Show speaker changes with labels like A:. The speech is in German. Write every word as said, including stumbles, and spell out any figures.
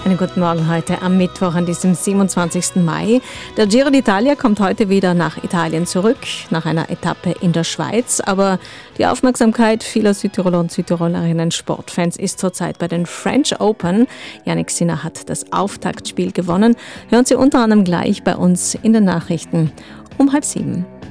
A: Einen guten Morgen heute am Mittwoch, an diesem siebenundzwanzigsten Mai. Der Giro d'Italia kommt heute wieder nach Italien zurück, nach einer Etappe in der Schweiz. Aber die Aufmerksamkeit vieler Südtiroler und Südtirolerinnen Sportfans ist zurzeit bei den French Open. Jannik Sinner hat das Auftaktspiel gewonnen. Hören Sie unter anderem gleich bei uns in den Nachrichten um halb sieben.